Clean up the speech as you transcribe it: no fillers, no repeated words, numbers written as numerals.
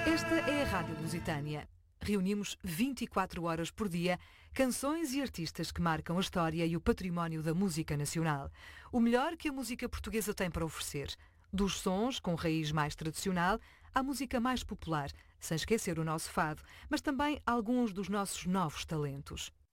Esta é a Rádio Lusitânia. Reunimos 24 horas por dia canções e artistas que marcam a história e o património da música nacional. O melhor que a música portuguesa tem para oferecer. Dos sons com raiz mais tradicional à música mais popular, sem esquecer o nosso fado, mas também alguns dos nossos novos talentos.